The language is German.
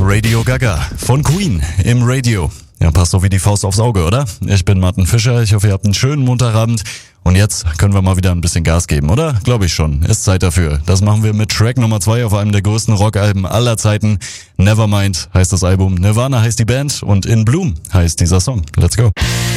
Radio Gaga von Queen im Radio. Ja, passt so wie die Faust aufs Auge, oder? Ich bin Martin Fischer, ich hoffe, ihr habt einen schönen Montagabend. Und jetzt können wir mal wieder ein bisschen Gas geben, oder? Glaube ich schon. Ist Zeit dafür. Das machen wir mit Track Nummer 2 auf einem der größten Rockalben aller Zeiten. Nevermind heißt das Album, Nirvana heißt die Band und In Bloom heißt dieser Song. Let's go.